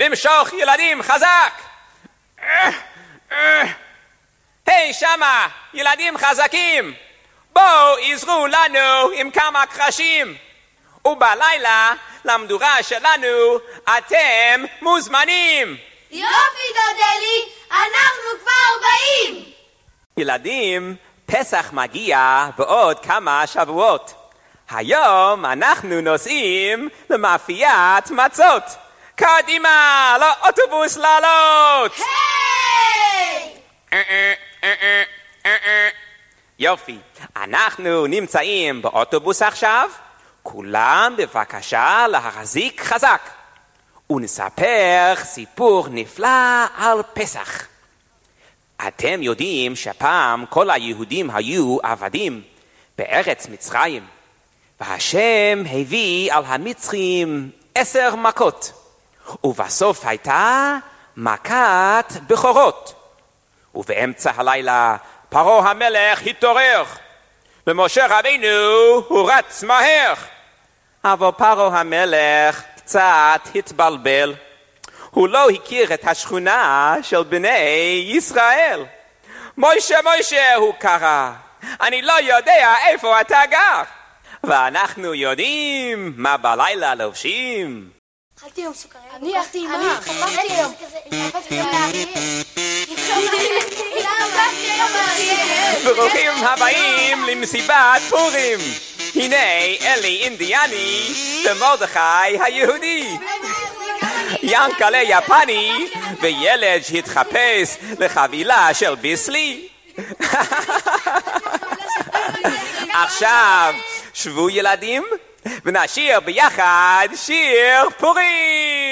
למשוך ילדים חזק! היי שמה, ילדים חזקים! בואו עזרו לנו עם כמה קרשים! ובלילה למדורה שלנו אתם מוזמנים! יופי דודלי, אנחנו כבר באים! ילדים, פסח מגיע בעוד כמה שבועות. היום אנחנו נוסעים למאפיית מצות. קדימה, לאוטובוס לעלות! היי! יופי, אנחנו נמצאים באוטובוס עכשיו. כולם בבקשה להחזיק חזק. ונספר סיפור נפלא על פסח. אתם יודעים שפעם כל היהודים היו עבדים בארץ מצרים. והשם הביא על המצרים 10 מכות. ובסוף הייתה מכת בכורות. ובאמצע הלילה פרעה המלך התעורר. ומשה רבינו הוא רץ מהר. אבל פרעה המלך קצת התבלבל. הוא לא הכיר את השכונה של בני ישראל. מוישה, מוישה, הוא קרא. אני לא יודע איפה אתה גר. ואנחנו יודעים מה בלילה לובשים. אכלתי יום סוכריה. אני אכלתי עם מה? חפשתי יום. ברוכים הבאים למסיבת פורים. הנה אלי אינדיאני ומרדכי היהודי. ינקלה יפני וילד שהתחפש לחבילה של ביסלי. עכשיו שבו ילדים ונשיר ביחד שיר פורים.